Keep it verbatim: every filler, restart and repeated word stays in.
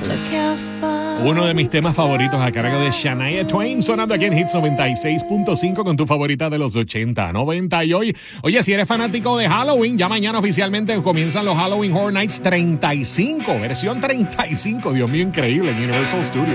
Uno de mis temas favoritos a cargo de Shania Twain, sonando aquí en Hits noventa y seis punto cinco con tu favorita de los ochenta, noventa y hoy. Oye, si eres fanático de Halloween, ya mañana oficialmente comienzan los Halloween Horror Nights treinta y cinco, versión treinta y cinco, Dios mío, increíble, en Universal Studios.